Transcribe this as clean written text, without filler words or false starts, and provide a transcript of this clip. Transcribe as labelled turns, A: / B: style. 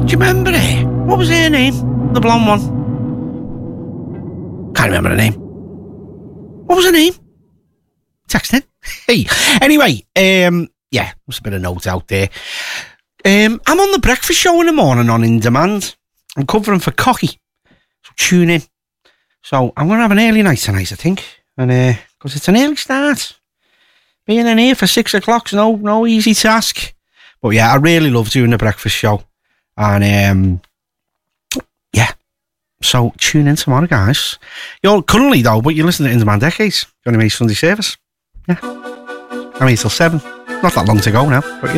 A: Do you remember her? What was her name? The blonde one. Can't remember her name. What was her name? Texting. Hey. Anyway, yeah, there's a bit of note out there. I'm on the breakfast show in the morning on In Demand. I'm covering for Cocky. So tune in. So I'm going to have an early night tonight, I think. And because it's an early start. Being in here for 6 o'clock's no easy task. But yeah, I really love doing the breakfast show. And yeah. So tune in tomorrow, guys. You're currently though, but you're listening to In Demand Decades. Going to make Sunday service. Yeah. I'm here till 7. Not that long to go now. But